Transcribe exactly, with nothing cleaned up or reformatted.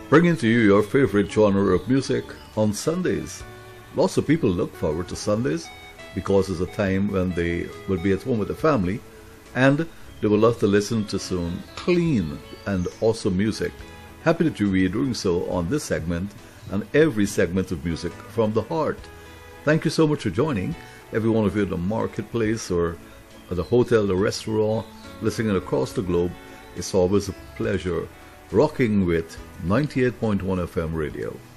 bringing to you your favorite genre of music on Sundays. Lots of people look forward to Sundays because it's a time when they will be at home with the family and they will love to listen to some clean and awesome music. Happy that you be doing so on this segment and every segment of music from the heart. Thank you so much for joining. Every one of you in the marketplace or at the hotel, the restaurant, listening across the globe, it's always a pleasure rocking with ninety-eight point one F M radio.